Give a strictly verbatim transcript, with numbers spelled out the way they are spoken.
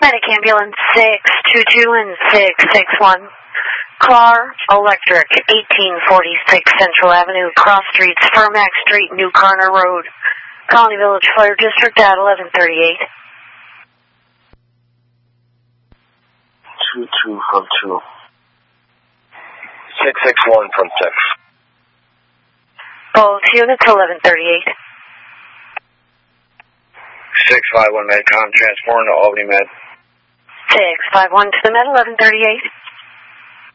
Medic Ambulance six two two and six six one. Car Electric, eighteen forty-six Central Avenue, Cross Streets, Fermax Street, New Carner Road, Colony Village Fire District at eleven thirty-eight. two two from two. six six one from six. Both units, eleven thirty-eight. six five one Medcom, transporting to Albany Med. six five one to the Med, eleven thirty-eight.